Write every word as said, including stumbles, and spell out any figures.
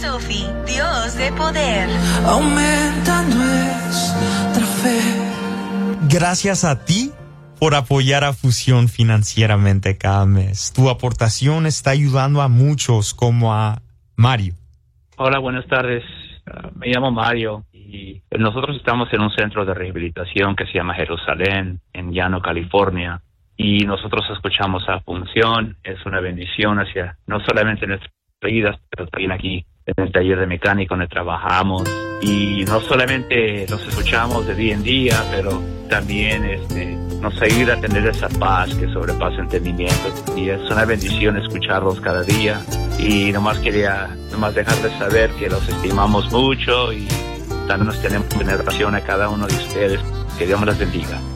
Sophie, Dios de poder. Aumenta nuestra fe. Gracias a ti por apoyar a Fusión financieramente cada mes. Tu aportación está ayudando a muchos, como a Mario. Hola, buenas tardes. Uh, me llamo Mario y nosotros estamos en un centro de rehabilitación que se llama Jerusalén, en Llano, California. Y nosotros escuchamos a Función. Es una bendición hacia no solamente nuestras vidas, pero también aquí en el taller de mecánico donde trabajamos. Y no solamente los escuchamos de día en día, pero también este, nos ayuda a tener esa paz que sobrepasa entendimiento. Y es una bendición escucharlos cada día. Y nomás quería nomás dejarles saber que los estimamos mucho y también nos tenemos en oración a cada uno de ustedes. Que Dios me los bendiga.